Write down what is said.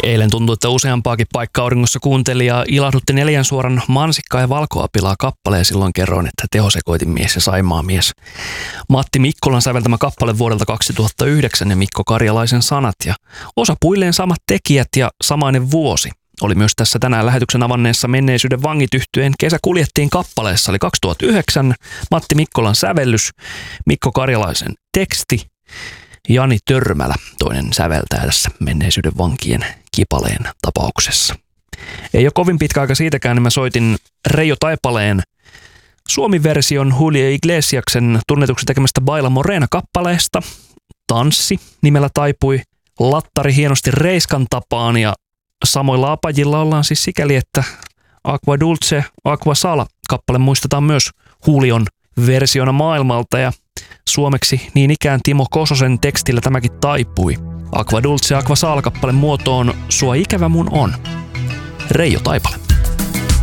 Eilen tuntui, että useampaakin paikkaa auringossa kuunteli ja ilahdutti 4 suoran mansikkaa ja valkoapilaa kappaleen. Silloin kerroin, että tehosekoitinmies ja saimaamies. Matti Mikkolan säveltämä kappale vuodelta 2009 ja Mikko Karjalaisen sanat. Ja osapuilleen samat tekijät ja samainen vuosi oli myös tässä tänään lähetyksen avanneessa Menneisyyden vangit -yhtyeen Kesä kuljettiin kappaleessa. Eli 2009 Matti Mikkolan sävellys, Mikko Karjalaisen teksti, Jani Törmälä, toinen säveltäjä tässä Menneisyyden vankien kipaleen tapauksessa. Ei ole kovin pitkä aika siitäkään, niin mä soitin Reijo Taipaleen suomi-version Julio Iglesiaksen tunnetuksi tekemästä Baila Morena-kappaleesta. Tanssi nimellä taipui lattari hienosti Reiskan tapaan ja samoilla apajilla ollaan siis sikäli, että Aqua Dulce, Aqua Sala -kappale muistetaan myös Julion versiona maailmalta ja suomeksi niin ikään Timo Kososen tekstillä tämäkin taipui. Aqua Dulce, Aqua Sala -kappaleen muotoon Sua ikävä mun on. Reijo Taipale.